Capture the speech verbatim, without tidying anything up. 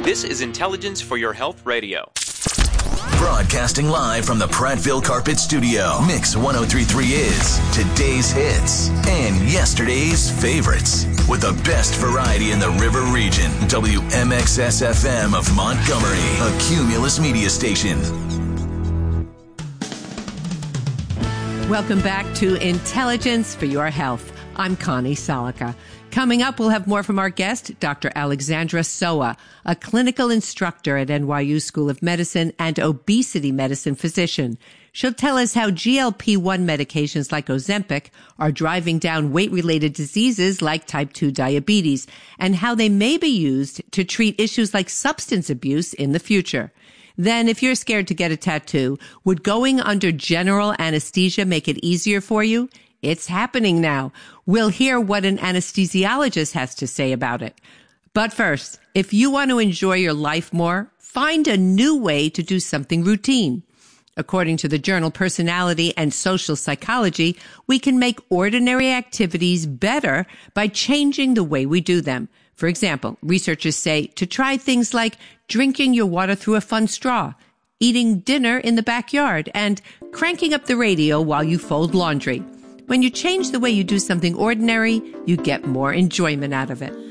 This is Intelligence for Your Health Radio. Broadcasting live from the Prattville Carpet Studio. Mix one oh three point three is today's hits and yesterday's favorites. With the best variety in the River Region. W M X S F M of Montgomery. A Cumulus media station. Welcome back to Intelligence for Your Health. I'm Connie Salica. Coming up, we'll have more from our guest, Doctor Alexandra Soa, a clinical instructor at N Y U School of Medicine and obesity medicine physician. She'll tell us how G L P one medications like Ozempic are driving down weight-related diseases like type two diabetes and how they may be used to treat issues like substance abuse in the future. Then, if you're scared to get a tattoo, would going under general anesthesia make it easier for you? It's happening now. We'll hear what an anesthesiologist has to say about it. But first, if you want to enjoy your life more, find a new way to do something routine. According to the journal Personality and Social Psychology, we can make ordinary activities better by changing the way we do them. For example, researchers say to try things like drinking your water through a fun straw, eating dinner in the backyard, and cranking up the radio while you fold laundry. When you change the way you do something ordinary, you get more enjoyment out of it.